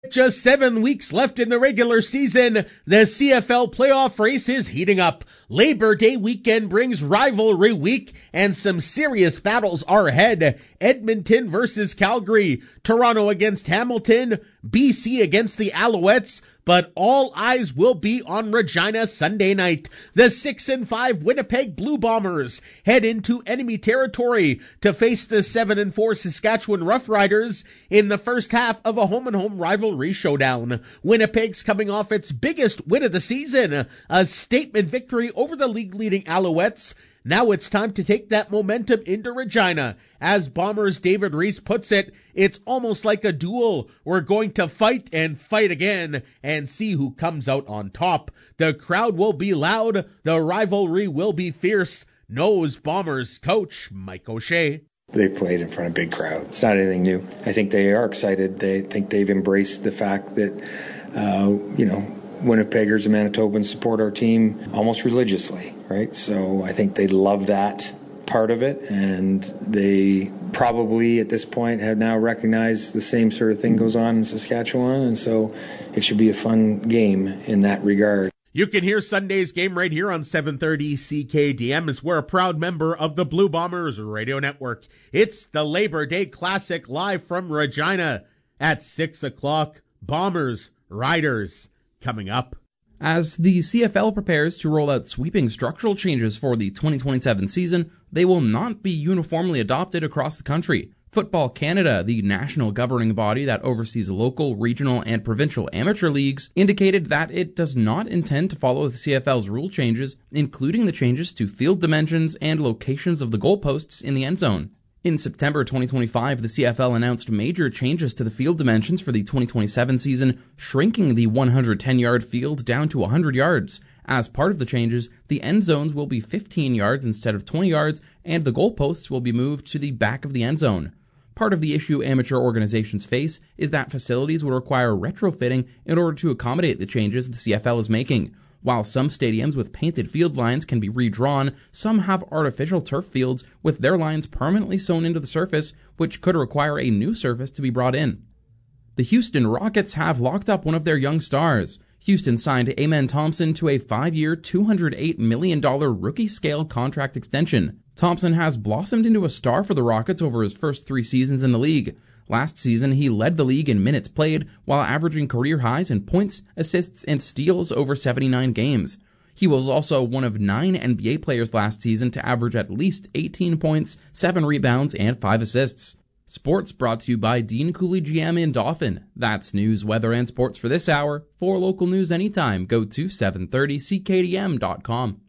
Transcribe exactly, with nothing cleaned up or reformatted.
Just seven weeks left in the regular season, the C F L playoff race is heating up. Labor Day weekend brings rivalry week and some serious battles are ahead. Edmonton versus Calgary, Toronto against Hamilton, B C against the Alouettes, but all eyes will be on Regina Sunday night. The six and five Winnipeg Blue Bombers head into enemy territory to face the seven and four Saskatchewan Roughriders in the first half of a home-and-home rivalry showdown. Winnipeg's coming off its biggest win of the season, a statement victory over the league-leading Alouettes. Now it's time to take that momentum into Regina. As Bombers' David Reese puts it, it's almost like a duel. We're going to fight and fight again and see who comes out on top. The crowd will be loud. The rivalry will be fierce, knows Bombers coach Mike O'Shea. They played in front of a big crowd. It's not anything new. I think they are excited. They think they've embraced the fact that, uh, you know, Winnipeggers and Manitobans support our team almost religiously, right? So I think they love that part of it, and they probably at this point have now recognized the same sort of thing goes on in Saskatchewan, and so it should be a fun game in that regard. You can hear Sunday's game right here on seven thirty C K D M as we're a proud member of the Blue Bombers Radio Network. It's the Labor Day Classic live from Regina at six o'clock. Bombers, Riders, coming up. As the C F L prepares to roll out sweeping structural changes for the twenty twenty-seven season, they will not be uniformly adopted across the country. Football Canada, the national governing body that oversees local, regional, and provincial amateur leagues, indicated that it does not intend to follow the C F L's rule changes, including the changes to field dimensions and locations of the goalposts in the end zone. In September twenty twenty-five, the C F L announced major changes to the field dimensions for the twenty twenty-seven season, shrinking the one hundred ten yard field down to one hundred yards. As part of the changes, the end zones will be fifteen yards instead of twenty yards, and the goalposts will be moved to the back of the end zone. Part of the issue amateur organizations face is that facilities will require retrofitting in order to accommodate the changes the C F L is making. While some stadiums with painted field lines can be redrawn, some have artificial turf fields with their lines permanently sewn into the surface, which could require a new surface to be brought in. The Houston Rockets have locked up one of their young stars. Houston signed Amen Thompson to a five-year, two hundred eight million dollars rookie-scale contract extension. Thompson has blossomed into a star for the Rockets over his first three seasons in the league. Last season, he led the league in minutes played while averaging career highs in points, assists, and steals over seventy-nine games. He was also one of nine N B A players last season to average at least eighteen points, seven rebounds, and five assists. Sports brought to you by Dean Cooley G M in Dauphin. That's news, weather, and sports for this hour. For local news anytime, go to seven thirty C K D M dot com.